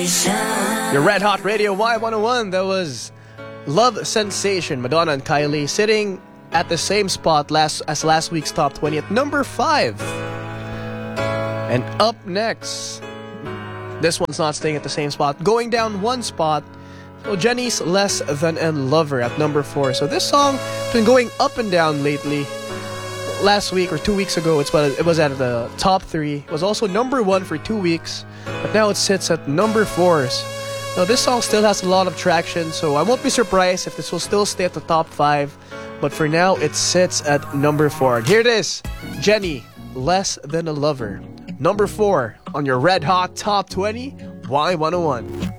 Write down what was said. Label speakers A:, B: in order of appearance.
A: Your Red Hot Radio Y101, that was Love Sensation, Madonna and Kylie, sitting at the same spot as last week's Top 20 at number 5. And up next, this one's not staying at the same spot, going down one spot. So Jenny's Less Than a Lover at number 4. So this song has been going up and down lately. Last week or 2 weeks ago, it was at the top 3. It was also number 1 for 2 weeks, but now it sits at number 4. Now this song still has a lot of traction, so I won't be surprised if this will still stay at the top 5. But for now, it sits at number 4. And here it is, Jenny, Less Than a Lover. Number 4 on your Red Hot Top 20 Y101.